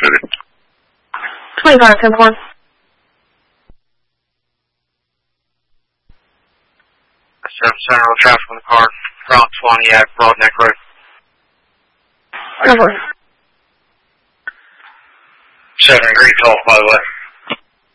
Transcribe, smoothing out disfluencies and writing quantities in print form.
City. 25-10-1. 7 Road traffic on the car. Route 20 at Broadneck Road. Number. 7 Great Talk, by the way.